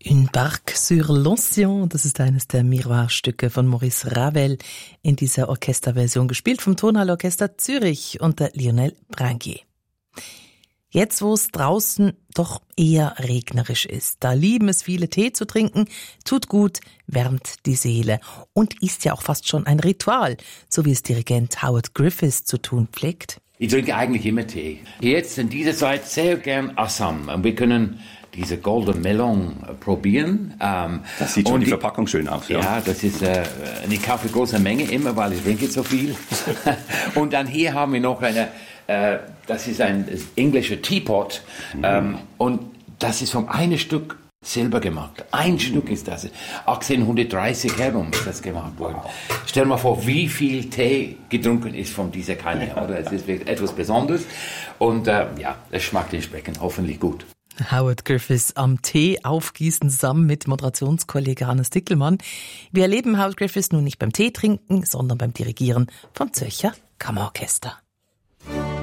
Une barque sur l'océan, das ist eines der Miroir-Stücke von Maurice Ravel in dieser Orchesterversion, gespielt vom Tonhalle-Orchester Zürich unter Lionel Branguier. Jetzt, wo es draußen doch eher regnerisch ist, da lieben es viele, Tee zu trinken, tut gut, wärmt die Seele und ist ja auch fast schon ein Ritual, so wie es Dirigent Howard Griffiths zu tun pflegt. Ich trinke eigentlich immer Tee. Jetzt in dieser Zeit sehr gern Assam. Und wir können diese Golden Melon probieren. Das sieht schon die Verpackung schön aus. Ja, das ist, ich kaufe große Menge immer, weil ich trinke so viel. Und dann hier haben wir noch das ist ein englischer Teapot. Und das ist vom einen Stück Silber gemacht. Ein Stück ist das. 1830 herum ist das gemacht worden. Stell dir mal vor, wie viel Tee getrunken ist von dieser Kanne. Oder? Es ist etwas Besonderes. Und es schmeckt entsprechend hoffentlich gut. Howard Griffiths am Tee aufgießen zusammen mit Moderationskollege Hannes Dickelmann. Wir erleben Howard Griffiths nun nicht beim Tee trinken, sondern beim Dirigieren vom Zürcher Kammerorchester.